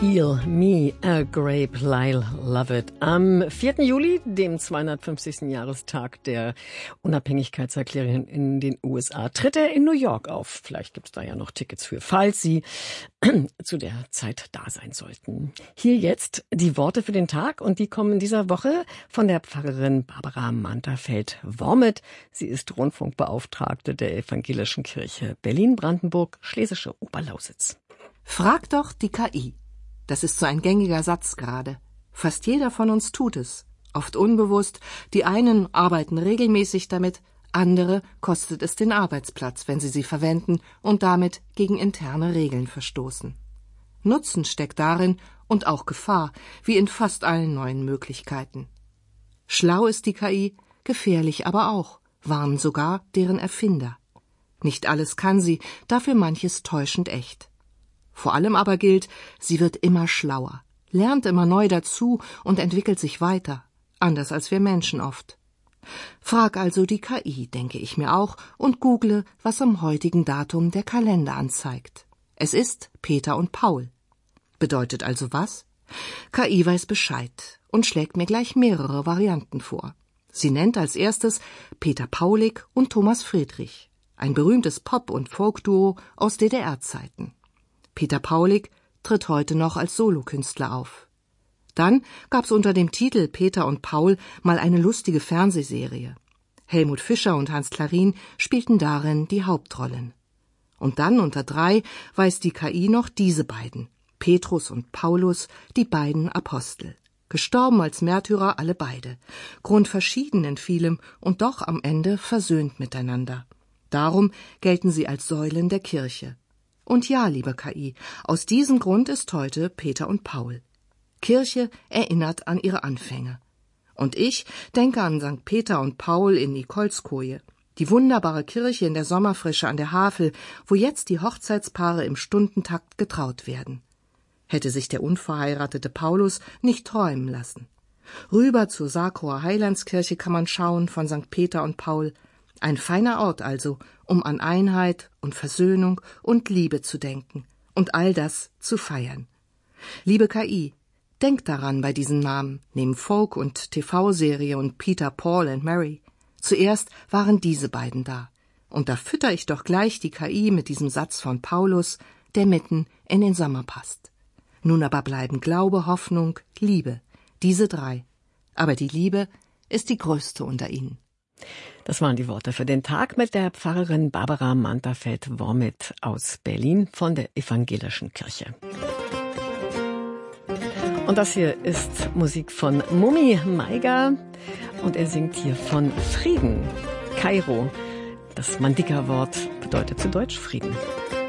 Eel, Me, a Grape, Lyle, Love It. Am 4. Juli, dem 250. Jahrestag der Unabhängigkeitserklärung in den USA, tritt er in New York auf. Vielleicht gibt es da ja noch Tickets für, falls Sie zu der Zeit da sein sollten. Hier jetzt die Worte für den Tag, und die kommen in dieser Woche von der Pfarrerin Barbara Manterfeld-Wormet. Sie ist Rundfunkbeauftragte der Evangelischen Kirche Berlin-Brandenburg, Schlesische Oberlausitz. Frag doch die KI. Das ist so ein gängiger Satz gerade. Fast jeder von uns tut es. Oft unbewusst. Die einen arbeiten regelmäßig damit, andere kostet es den Arbeitsplatz, wenn sie verwenden und damit gegen interne Regeln verstoßen. Nutzen steckt darin und auch Gefahr, wie in fast allen neuen Möglichkeiten. Schlau ist die KI, gefährlich aber auch, warnen sogar deren Erfinder. Nicht alles kann sie, dafür manches täuschend echt. Vor allem aber gilt, sie wird immer schlauer, lernt immer neu dazu und entwickelt sich weiter, anders als wir Menschen oft. Frag also die KI, denke ich mir auch, und google, was am heutigen Datum der Kalender anzeigt. Es ist Peter und Paul. Bedeutet also was? KI weiß Bescheid und schlägt mir gleich mehrere Varianten vor. Sie nennt als erstes Peter Paulik und Thomas Friedrich, ein berühmtes Pop- und Folkduo aus DDR-Zeiten. Peter Paulik tritt heute noch als Solokünstler auf. Dann gab's unter dem Titel Peter und Paul mal eine lustige Fernsehserie. Helmut Fischer und Hans Klarin spielten darin die Hauptrollen. Und dann unter 3 weiß die KI noch diese beiden, Petrus und Paulus, die beiden Apostel. Gestorben als Märtyrer alle beide, grundverschieden in vielem und doch am Ende versöhnt miteinander. Darum gelten sie als Säulen der Kirche. Und ja, liebe KI, aus diesem Grund ist heute Peter und Paul. Kirche erinnert an ihre Anfänge. Und ich denke an St. Peter und Paul in Nikolskoje, die wunderbare Kirche in der Sommerfrische an der Havel, wo jetzt die Hochzeitspaare im Stundentakt getraut werden. Hätte sich der unverheiratete Paulus nicht träumen lassen. Rüber zur Sarkower Heilandskirche kann man schauen von St. Peter und Paul. Ein feiner Ort also, um an Einheit und Versöhnung und Liebe zu denken und all das zu feiern. Liebe KI, denk daran bei diesen Namen, neben Folk- und TV-Serie und Peter, Paul and Mary. Zuerst waren diese beiden da. Und da fütter ich doch gleich die KI mit diesem Satz von Paulus, der mitten in den Sommer passt. Nun aber bleiben Glaube, Hoffnung, Liebe, diese 3. Aber die Liebe ist die größte unter ihnen. Das waren die Worte für den Tag mit der Pfarrerin Barbara Manterfeld-Wormet aus Berlin von der Evangelischen Kirche. Und das hier ist Musik von Mummi Maiga und er singt hier von Frieden. Kairo, das Mandika-Wort bedeutet zu Deutsch Frieden.